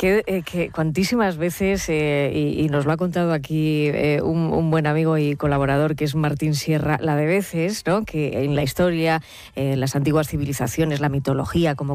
que cuantísimas veces, y nos lo ha contado aquí un buen amigo y colaborador que es Martín Sierra, la de veces, ¿no?, que en la historia, las antiguas civilizaciones, la mitología, como